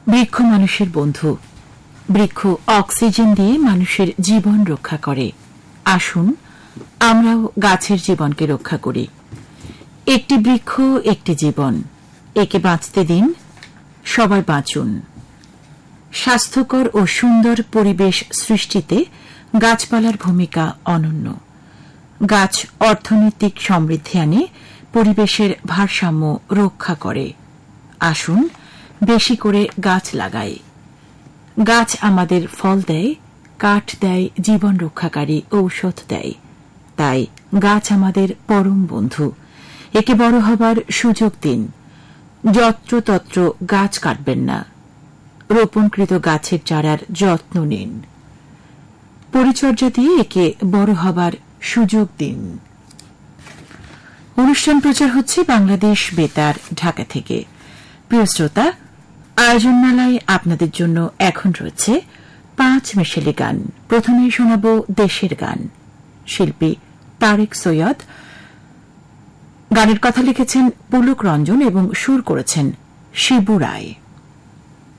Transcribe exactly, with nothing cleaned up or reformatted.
বৃক্ষ মানুষের বন্ধু। বৃক্ষ অক্সিজেন দিয়ে মানুষের জীবন রক্ষা করে। আসুন আমরাও গাছের জীবনকে রক্ষা করি। একটি বৃক্ষ একটি জীবন, একে বাঁচতে দিন, সবাই বাঁচুন। স্বাস্থ্যকর ও সুন্দর পরিবেশ সৃষ্টিতে গাছপালার ভূমিকা অনন্য। গাছ অর্থনৈতিক সমৃদ্ধি আনে, পরিবেশের ভারসাম্য রক্ষা করে। আসুন বেশি করে গাছ লাগাই। গাছ আমাদের ফল দেয়, কাঠ দেয়, জীবন রক্ষাকারী ঔষধ দেয়। তাই গাছ আমাদের পরম বন্ধু। একে বড় হবার সুযোগ দিন। যত্রতত্র গাছ কাটবেন না। রোপণকৃত গাছের চারার যত্ন নিন। পরিচর্যা দিয়ে একে বড় হবার সুযোগ দিন। অনুষ্ঠান প্রচার হচ্ছে বাংলাদেশ বেতার, ঢাকা থেকে। প্রিয় শ্রোতা, আয়োজনমালায় আপনাদের জন্য এখন রয়েছে পাঁচ মিশেলি গান। প্রথমে শোনাব দেশের গান। শিল্পী তারেক সৈয়দ। গানের কথা লিখেছেন পুলক রঞ্জন এবং সুর করেছেন শিবু রায়।